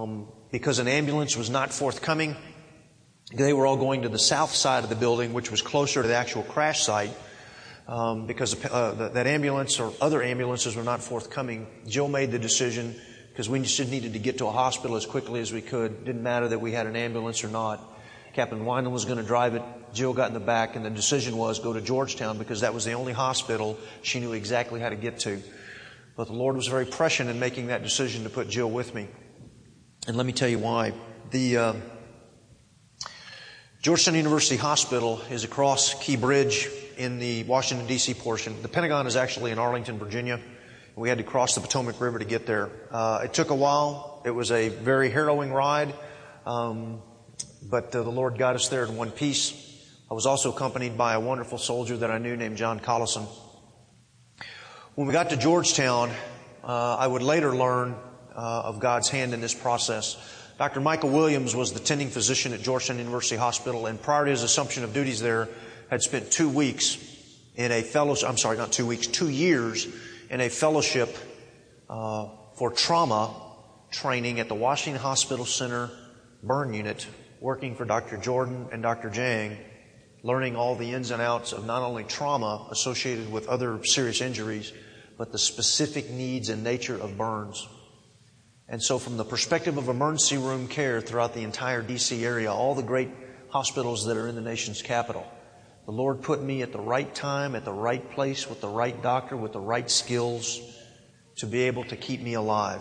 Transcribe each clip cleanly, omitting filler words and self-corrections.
Because an ambulance was not forthcoming, they were all going to the south side of the building, which was closer to the actual crash site. Because that ambulance or other ambulances were not forthcoming, Jill made the decision, because we just needed to get to a hospital as quickly as we could. Didn't matter that we had an ambulance or not. Captain Wineland was going to drive it. Jill got in the back, and the decision was go to Georgetown because that was the only hospital she knew exactly how to get to. But the Lord was very prescient in making that decision to put Jill with me. And let me tell you why. The Georgetown University Hospital is across Key Bridge in the Washington, D.C. portion. The Pentagon is actually in Arlington, Virginia. We had to cross the Potomac River to get there. It took a while. It was a very harrowing ride. But the Lord got us there in one piece. I was also accompanied by a wonderful soldier that I knew named John Collison. When we got to Georgetown, I would later learn of God's hand in this process. Dr. Michael Williams was the tending physician at Georgetown University Hospital, and prior to his assumption of duties there, had spent 2 weeks in a fellowship, 2 years in a fellowship for trauma training at the Washington Hospital Center burn unit, working for Dr. Jordan and Dr. Jang, learning all the ins and outs of not only trauma associated with other serious injuries, but the specific needs and nature of burns. And so from the perspective of emergency room care throughout the entire D.C. area, all the great hospitals that are in the nation's capital, the Lord put me at the right time, at the right place, with the right doctor, with the right skills to be able to keep me alive.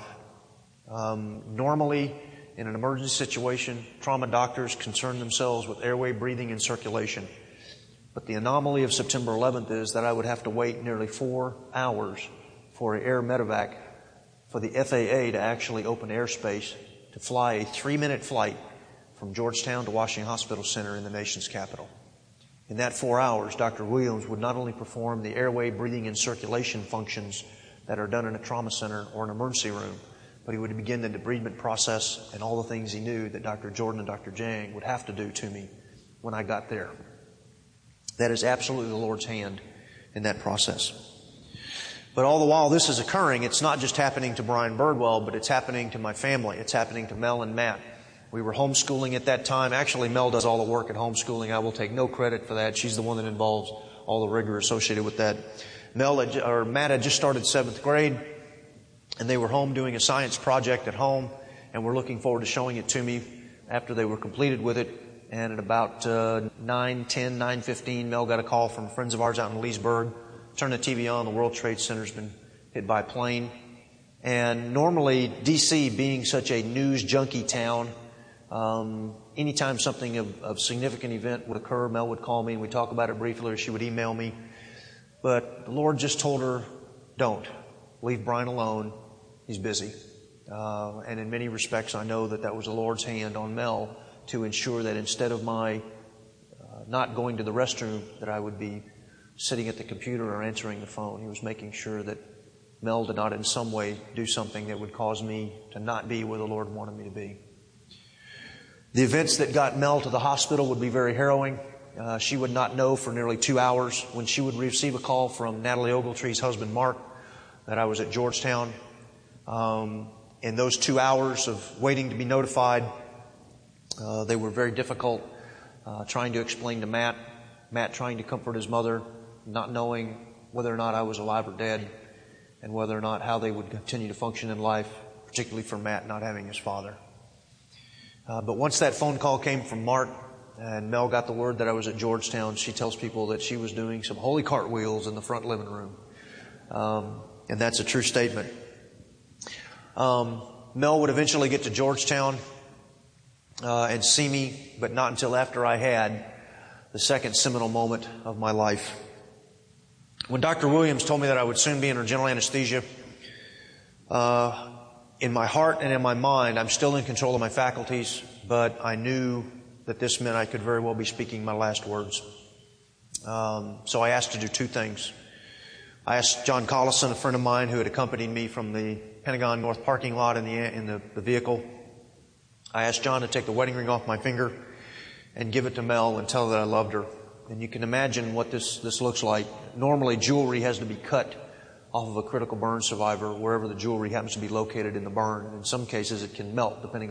Normally, in an emergency situation, trauma doctors concern themselves with airway, breathing, and circulation. But the anomaly of September 11th is that I would have to wait nearly 4 hours for an air medevac for the FAA to actually open airspace to fly a 3-minute flight from Georgetown to Washington Hospital Center in the nation's capital. In that 4 hours, Dr. Williams would not only perform the airway, breathing, and circulation functions that are done in a trauma center or an emergency room, but he would begin the debridement process and all the things he knew that Dr. Jordan and Dr. Jang would have to do to me when I got there. That is absolutely the Lord's hand in that process. But all the while this is occurring, it's not just happening to Brian Birdwell, but it's happening to my family. It's happening to Mel and Matt. We were homeschooling at that time. Actually, Mel does all the work at homeschooling. I will take no credit for that. She's the one that involves all the rigor associated with that. Matt had just started 7th grade, and they were home doing a science project at home, and were looking forward to showing it to me after they were completed with it. And at about 9:15, Mel got a call from friends of ours out in Leesburg. Turned the TV on, the World Trade Center's been hit by a plane. And normally, D.C. being such a news junkie town, anytime something of significant event would occur, Mel would call me and we'd talk about it briefly, or she would email me. But the Lord just told her, don't. Leave Brian alone. He's busy. And in many respects, I know that was the Lord's hand on Mel to ensure that instead of my not going to the restroom, that I would be sitting at the computer or answering the phone. He was making sure that Mel did not in some way do something that would cause me to not be where the Lord wanted me to be. The events that got Mel to the hospital would be very harrowing. She would not know for nearly 2 hours when she would receive a call from Natalie Ogletree's husband, Mark, that I was at Georgetown. In those 2 hours of waiting to be notified, they were very difficult, trying to explain to Matt trying to comfort his mother, not knowing whether or not I was alive or dead, and whether or not how they would continue to function in life, particularly for Matt not having his father. But once that phone call came from Mark, and Mel got the word that I was at Georgetown, she tells people that she was doing some holy cartwheels in the front living room. And that's a true statement. Mel would eventually get to Georgetown and see me, but not until after I had the second seminal moment of my life. When Dr. Williams told me that I would soon be under general anesthesia, in my heart and in my mind, I'm still in control of my faculties, but I knew that this meant I could very well be speaking my last words. So I asked to do 2 things. I asked John Collison, a friend of mine who had accompanied me from the Pentagon North parking lot in the vehicle. I asked John to take the wedding ring off my finger and give it to Mel and tell her that I loved her. And you can imagine what this looks like. Normally, jewelry has to be cut off of a critical burn survivor wherever the jewelry happens to be located in the burn. And in some cases, it can melt depending